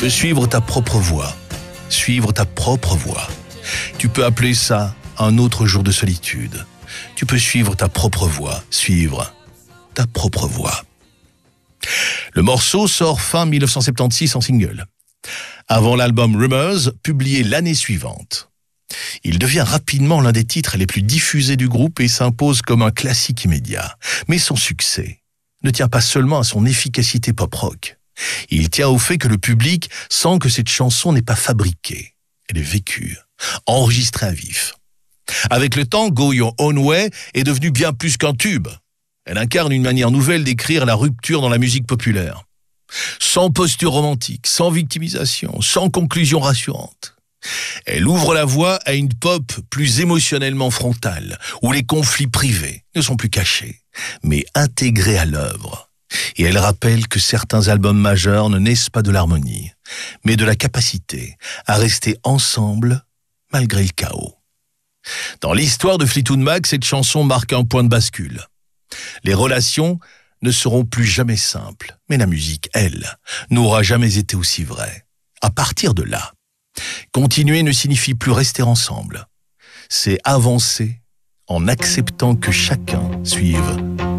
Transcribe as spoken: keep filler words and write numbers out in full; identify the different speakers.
Speaker 1: peux suivre ta propre voie, suivre ta propre voie. Tu peux appeler ça un autre jour de solitude. Tu peux suivre ta propre voie, suivre ta propre voie. Le morceau sort fin dix-neuf cent soixante-seize en single, avant l'album Rumors, publié l'année suivante. Il devient rapidement l'un des titres les plus diffusés du groupe et s'impose comme un classique immédiat. Mais son succès ne tient pas seulement à son efficacité pop-rock. Il tient au fait que le public sent que cette chanson n'est pas fabriquée. Elle est vécue, enregistrée à vif. Avec le temps, Go Your Own Way est devenue bien plus qu'un tube. Elle incarne une manière nouvelle d'écrire la rupture dans la musique populaire. Sans posture romantique, sans victimisation, sans conclusion rassurante. Elle ouvre la voie à une pop plus émotionnellement frontale, où les conflits privés ne sont plus cachés, mais intégrés à l'œuvre. Et elle rappelle que certains albums majeurs ne naissent pas de l'harmonie, mais de la capacité à rester ensemble malgré le chaos. Dans l'histoire de Fleetwood Mac, cette chanson marque un point de bascule. Les relations ne seront plus jamais simples, mais la musique, elle, n'aura jamais été aussi vraie. À partir de là, continuer ne signifie plus rester ensemble. C'est avancer en acceptant que chacun suive